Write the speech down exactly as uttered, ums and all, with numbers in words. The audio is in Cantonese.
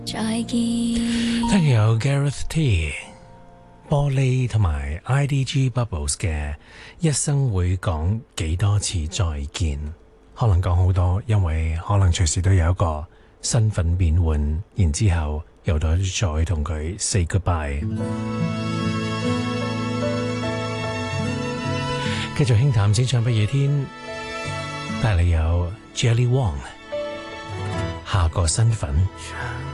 再見。 聽有 Gareth T、玻璃同埋 I D G Bubbles 嘅一生會講幾多次再見，可能講好多，因為可能隨時都有一個身份變換，然之後又到再同佢 say goodbye。繼續輕談淺唱不夜天，帶嚟有 Jelly Wong 下個身份。